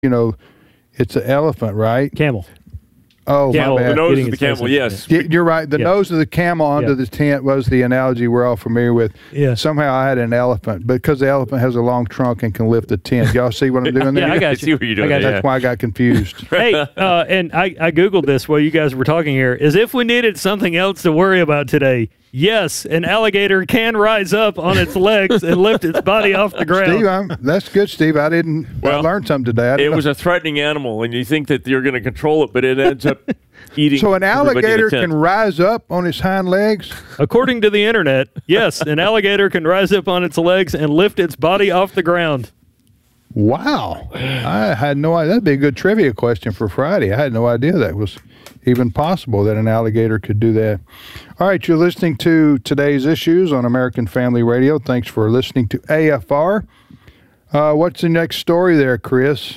it's an elephant, right? Camel. Oh, Camel, my bad. The nose Getting of the its camel, nose. yes. You're right. The nose of the camel under the tent was the analogy we're all familiar with. Yeah. Somehow I had an elephant, because the elephant has a long trunk and can lift the tent. Y'all see what I'm doing there? Yeah, I got I see what you're doing. got you. That's why I got confused. Hey, and I Googled this while you guys were talking here. As if we needed something else to worry about today. Yes, an alligator can rise up on its legs and lift its body off the ground. Steve, that's good, Steve. I learned something today. It was a threatening animal, and you think that you're going to control it, but it ends up eating. So an everybody in the alligator tent. can rise up on its hind legs? According to the internet, yes, an alligator can rise up on its legs and lift its body off the ground. Wow. I had no idea. That'd be a good trivia question for Friday. I had no idea that was even possible that an alligator could do that. All right, you're listening to Today's Issues on American Family Radio. Thanks for listening to AFR. What's the next story there, Chris?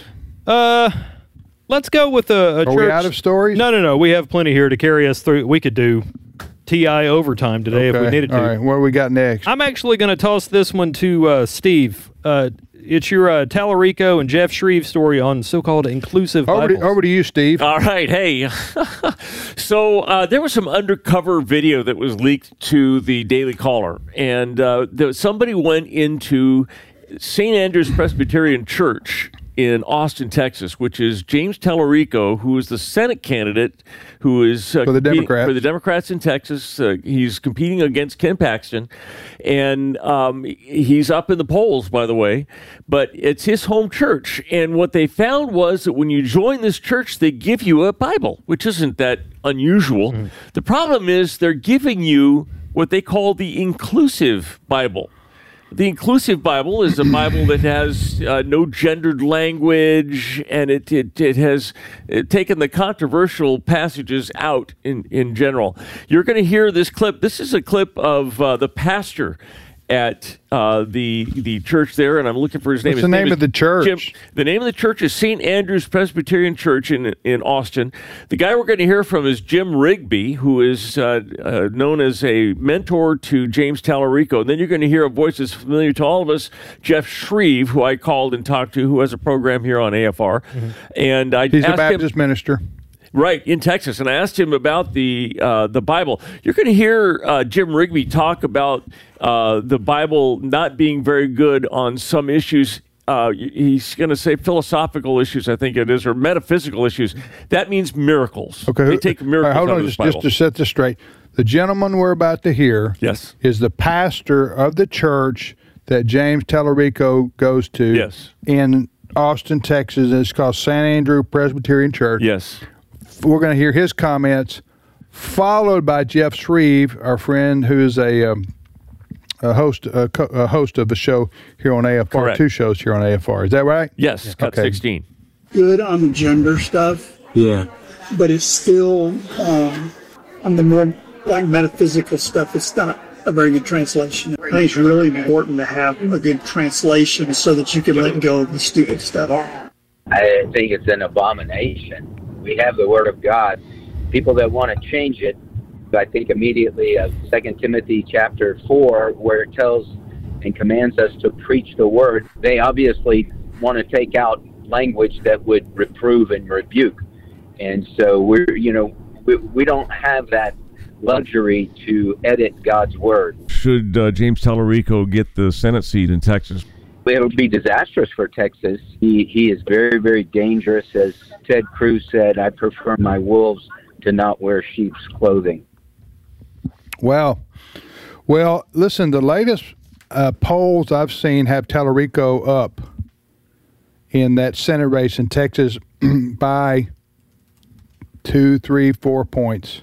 Let's go with a church. Are we out of stories? No. We have plenty here to carry us through. We could do TI overtime today if we needed to. All right, what do we got next? I'm actually going to toss this one to Steve. It's your Tallarico and Jeff Shreve story on so-called inclusive Bibles. Over to you, Steve. All right, hey. So there was some undercover video that was leaked to the Daily Caller, and somebody went into St. Andrew's Presbyterian Church in Austin, Texas, which is James Tallarico, who is the Senate candidate who is for the Democrats in Texas. He's competing against Ken Paxton, and he's up in the polls, by the way, but it's his home church. And what they found was that when you join this church, they give you a Bible, which isn't that unusual. Mm-hmm. The problem is they're giving you what they call the inclusive Bible. The inclusive Bible is a Bible that has no gendered language, and it has taken the controversial passages out in general. You're going to hear this clip. This is a clip of the pastor at the church there, and I'm looking for his name. What's the name of the church? Jim. The name of the church is St. Andrew's Presbyterian Church in Austin. The guy we're going to hear from is Jim Rigby, who is known as a mentor to James Tallarico. And then you're going to hear a voice that's familiar to all of us, Jeff Shreve, who I called and talked to, who has a program here on AFR. Mm-hmm. And he's a Baptist minister. Right, in Texas. And I asked him about the Bible. You're going to hear Jim Rigby talk about the Bible not being very good on some issues. He's going to say philosophical issues, I think it is, or metaphysical issues. That means miracles. Okay. They take miracles hold out on, of this Bible. just to set this straight. The gentleman we're about to hear is the pastor of the church that James Tallarico goes to in Austin, Texas. It's called St. Andrew Presbyterian Church. Yes. We're going to hear his comments, followed by Jeff Shreve, our friend who is a host of the show here on AFR. Correct. 2 shows here on AFR. Is that right? Yes, Cut 16. Good on the gender stuff. Yeah. But it's still, on the more like metaphysical stuff, it's not a very good translation. I think it's really important to have a good translation so that you can let go of the stupid stuff. I think it's an abomination. We have the Word of God. People that want to change it, I think immediately of 2 Timothy chapter 4, where it tells and commands us to preach the Word. They obviously want to take out language that would reprove and rebuke. And so we don't have that luxury to edit God's Word. Should James Tallarico get the Senate seat in Texas? It would be disastrous for Texas. He is very, very dangerous. As Ted Cruz said, I prefer my wolves to not wear sheep's clothing. Well, listen, the latest polls I've seen have Tallarico up in that Senate race in Texas by 2, 3, 4 points.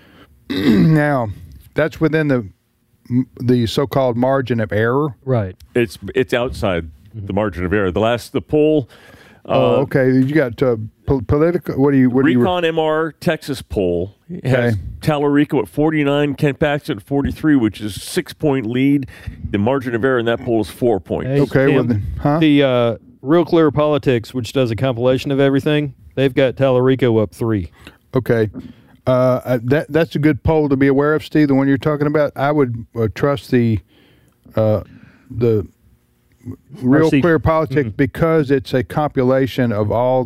Now, that's within the so-called margin of error. Right. It's outside the margin of error. The poll. Okay. You got political. What do you? Recon MR Texas poll has Tallarico at 49, Ken Paxton at 43, which is 6-point lead. The margin of error in that poll is 4 points. Hey, okay. Tim, the Real Clear Politics, which does a compilation of everything, they've got Tallarico up 3. Okay. That's a good poll to be aware of, Steve. The one you're talking about, I would trust the Real RC Clear Politics because it's a compilation of all